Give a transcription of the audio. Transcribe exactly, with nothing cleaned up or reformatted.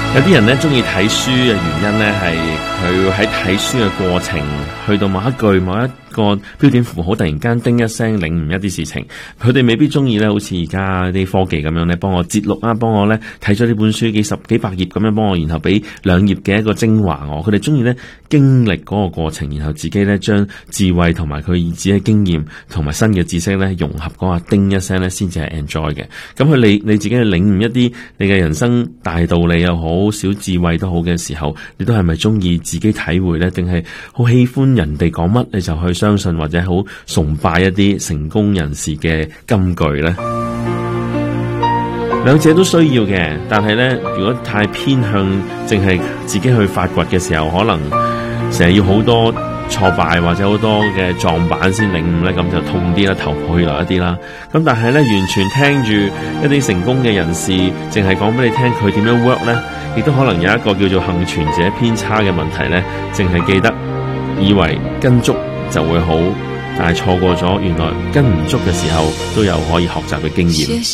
有啲人咧中意睇書嘅原因咧，係佢喺睇書嘅過程，去到某一句、某一個標點符號，突然間叮一聲，領悟一啲事情。佢哋未必中意咧，好似而家啲科技咁樣咧，幫我節錄啊，幫我咧睇咗呢本書幾十幾百頁咁樣幫我，然後俾兩頁嘅一個精華我。佢哋中意咧經歷嗰個過程，然後自己咧將智慧同埋佢自己嘅經驗同埋新嘅知識咧融合嗰下叮一聲咧，先至係 enjoy 嘅。咁佢你你自己去領悟一啲你嘅人生大道理又好，小智慧都好嘅時候，你都係咪中意自己體會呢？定係好喜歡人哋講乜你就去相信，或者好崇拜一啲成功人士嘅金句呢？兩者都需要嘅，但係呢，如果太偏向淨係自己去發掘嘅時候，可能成日要好多挫敗或者好多嘅撞板先領悟咧，咁就痛啲啦，頭破血流一啲啦。咁但係咧，完全聽住一啲成功嘅人士，淨係講俾你聽佢點樣 work 咧，亦都可能有一個叫做幸存者偏差嘅問題咧，淨係記得以為跟足就會好，但係錯過咗原來跟唔足嘅時候都有可以學習嘅經驗。